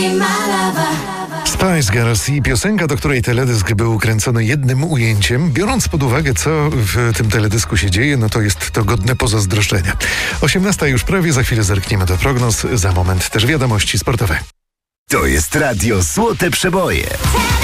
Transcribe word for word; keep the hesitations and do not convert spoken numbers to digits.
Spice Girls i piosenka, do której teledysk był kręcony jednym ujęciem. Biorąc pod uwagę, co w tym teledysku się dzieje, no to jest to godne pozazdroszczenia. osiemnasta już prawie, za chwilę zerkniemy do prognoz, za moment też wiadomości sportowe. To jest Radio Złote Przeboje.